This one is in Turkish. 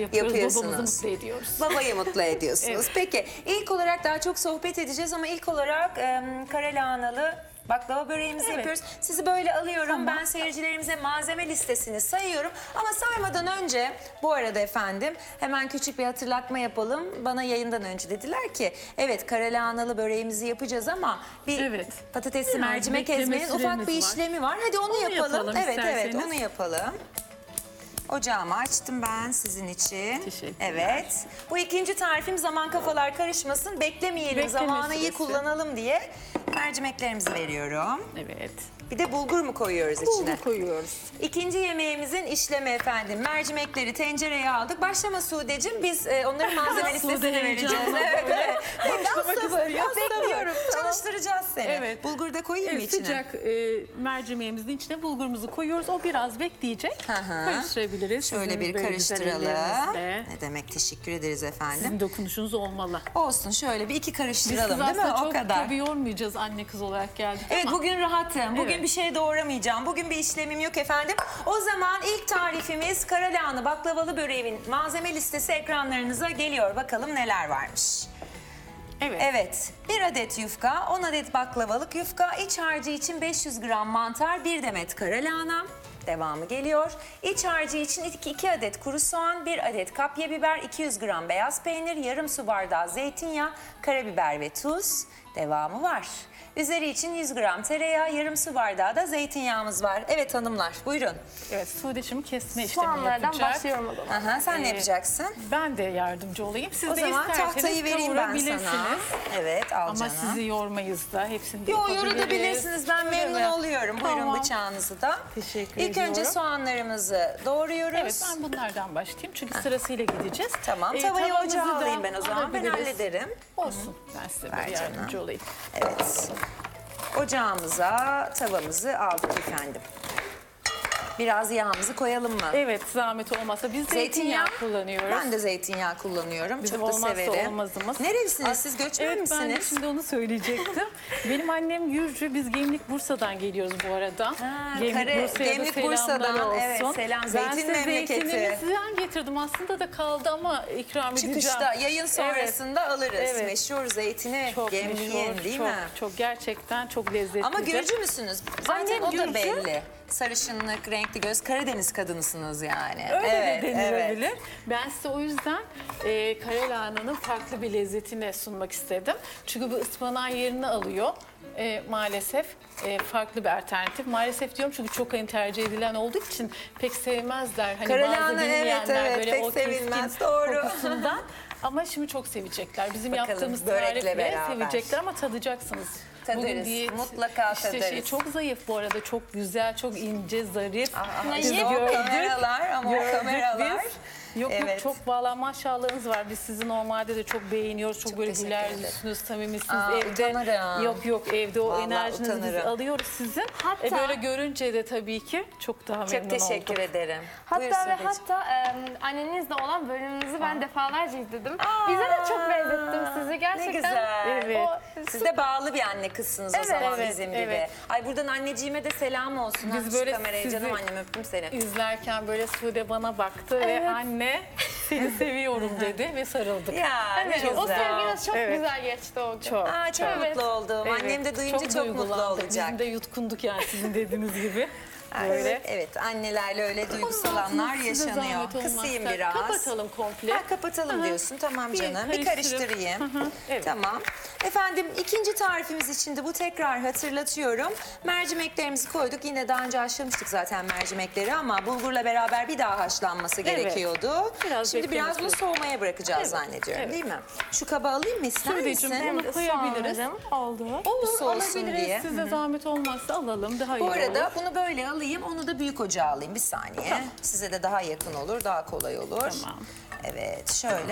yapıyoruz. Babamızı Yapıyorsunuz. mutlu ediyoruz. Babayı mutlu ediyorsunuz. Evet. Peki ilk olarak daha çok sohbet edeceğiz ama ilk olarak kara lahanalı baklava böreğimizi Evet. yapıyoruz. Sizi böyle alıyorum. Tamam. Ben seyircilerimize malzeme listesini sayıyorum. Ama saymadan önce bu arada efendim hemen küçük bir hatırlatma yapalım. Bana yayından önce dediler ki evet kara lahanalı böreğimizi yapacağız ama bir Evet. patatesli Biraz mercimek bekleme ezmenin ufak bir süremiz var. işlemi var. Hadi onu yapalım. yapalım Evet evet isterseniz. onu yapalım. Ocağımı açtım ben sizin için. Teşekkürler. Evet. Bu ikinci tarifim zaman kafalar karışmasın. Beklemeyelim, Bekleme zamanı iyi süresi. kullanalım diye mercimeklerimizi veriyorum. Evet. Bir de bulgur mu koyuyoruz içine? Bulgur koyuyoruz. İkinci yemeğimizin işlemi efendim. Mercimekleri tencereye aldık. Başlama Sude'cim biz onların malzeme listesini Sude vereceğiz. heyecanla Evet, böyle evet. başlamak Biraz sabır, istiyor. bekliyorum. Çalıştıracağız seni. Evet. Bulgur da koyayım mı içine? Sıcak mercimeğimizin içine bulgurumuzu koyuyoruz. O biraz bekleyecek. Hı hı. Karıştırabiliriz. Şöyle Sizin bir böyle güzel karıştıralım. ellerinizle. Ne demek teşekkür ederiz efendim. Sizin dokunuşunuz olmalı. Olsun şöyle bir iki Biz karıştıralım sizi değil mi? aslında O çok kadar. tabii yormayacağız, anne kız olarak geldik Evet ama. bugün rahatım. Bugün Evet. bir şey doğramayacağım. Bugün bir işlemim yok efendim. O zaman ilk tarifimiz kara lahana baklavalı böreğin malzeme listesi ekranlarınıza geliyor. Bakalım neler varmış. Evet. Evet, 1 adet yufka, 10 adet baklavalık yufka, iç harcı için 500 gram mantar, 1 demet kara lahana. Devamı geliyor. İç harcı için 2 adet kuru soğan, 1 adet kapya biber, 200 gram beyaz peynir, yarım su bardağı zeytinyağı, karabiber ve tuz. Devamı var. Üzeri için 100 gram tereyağı, yarım su bardağı da zeytinyağımız var. Evet hanımlar, buyurun. Evet, Sude şimdi kesme işlemi Soğanlardan yapacak. başlıyorum o zaman. Aha, sen ne yapacaksın? Ben de yardımcı olayım. Siz O de zaman isterseniz tahtayı vereyim ben sana. kavurabilirsiniz. Evet, al Ama canım. sizi yormayız da hepsini de Yo yapabiliriz. yorulabilirsiniz. Ben Öyle memnun mi? oluyorum. Buyurun Tamam. bıçağınızı da. Teşekkür İlk önce ediyorum. soğanlarımızı doğruyoruz. Evet, ben bunlardan başlayayım çünkü sırasıyla gideceğiz. Tamam. Tavayı Tavamızı ocağa da alayım ben o zaman. Ben alabiliriz. hallederim. Olsun. Ben size Ver böyle canım. yardımcı olayım. Evet. Ocağımıza tavamızı aldık efendim. Biraz yağımızı koyalım mı? Evet, zahmet olmasa biz zeytinyağı kullanıyoruz. Ben de zeytinyağı kullanıyorum. Bizim Çok da olmazsa severim. olmazımız. Nerelisiniz siz? Göçmen Evet, ben de misiniz? şimdi onu söyleyecektim. Benim annem Gürcü, biz Gemlik Bursa'dan geliyoruz bu arada. Gemlik Bursa'dan, olsun. evet, selam. Ben Zeytin size memleketi. zeytinimi sizden getirdim. Aslında da kaldı ama ikram edeceğim. Çıkışta, yayın sonrasında alırız. Evet. Meşhur zeytini Çok Gemlik'in meşhur, değil çok, mi? çok gerçekten çok lezzetli. Ama Gürcü müsünüz? Zaten Annem o da Gürcü. belli. Sarışınlık, renkli göz, Karadeniz kadınısınız yani. Öyle evet, de denilebilir. evet. Ben size o yüzden kara lahananın farklı bir lezzetini sunmak istedim. Çünkü bu ıspanağın yerini alıyor. Maalesef farklı bir alternatif. Maalesef diyorum çünkü çok tercih edilen olduğu için pek sevmezler. Hani Kara bazı lahana, bilmeyenler evet, böyle pek o sevilmez, keskin doğru. kokusundan. Ama şimdi çok sevecekler. Bizim Bakalım, yaptığımız börekle tarifle beraber. sevecekler ama tadacaksınız. Tadarız, Bugün diyet, mutlaka işte tadarız. şey çok zayıf bu arada. Çok güzel, çok ince, zarif. Ama Biz işte o gördük, kameralar ama o gördük kameralar. biz. Yok Evet. yok çok valla maşallahınız var. Biz sizi normalde de çok beğeniyoruz. Çok, Çok böyle teşekkür güler ederim. yüzlüsünüz, samimisiniz. Aa, Evde utanırım. yok evde o Vallahi enerjinizi biz utanırım. alıyoruz sizin. Hatta- Böyle görünce de tabii ki çok daha memnun Çok teşekkür olduk. ederim. Hatta Buyur ve Sudeciğim. hatta annenizle olan bölümünüzü ben defalarca izledim. Bize de çok benzettim sizi gerçekten. Ne güzel. Evet. O, Siz de bağlı bir anne kızsınız o Evet, zaman evet, bizim gibi. evet. Ay buradan anneciğime de selam olsun. Biz Biz böyle böyle kamerayı sizi- canım annem öptüm seni. İzlerken böyle Sude bana baktı ve anne seni seviyorum dedi ve sarıldık. Ya ne evet, güzel. o sevginiz çok Evet. güzel geçti o gün. Çok. Aa, çok Evet. mutlu oldum. Evet, Annem de duyunca çok mutlu duygulandık. olacak. Bizim de yutkunduk yani sizin dediğiniz gibi. Ay, Böyle. Evet annelerle öyle duygusal Ondan sonra anlar size yaşanıyor. zahmet olmazsa Kısayım biraz. Kapatalım komple. Ha, kapatalım diyorsun. Tamam Bir canım. Bir karıştırıp- karıştırayım. Evet. Tamam. Efendim ikinci tarifimiz için de bu tekrar hatırlatıyorum. Mercimeklerimizi koyduk. Yine daha önce haşlamıştık zaten mercimekleri ama bulgurla beraber bir daha haşlanması gerekiyordu. Biraz Şimdi biraz bunu beklemesi. soğumaya bırakacağız Evet, zannediyorum evet. değil mi? Şu kaba alayım mı ister Sudeciğim, misin? bunu koyabiliriz. Soğanlarım oldu. Olur, soğusun alabiliriz. diye. Size zahmet olmazsa alalım. Daha iyi Bu arada olur. bunu böyle alayım, onu da büyük ocağa alayım. Bir saniye. Tamam. Size de daha yakın olur, daha kolay olur. Tamam. Evet, şöyle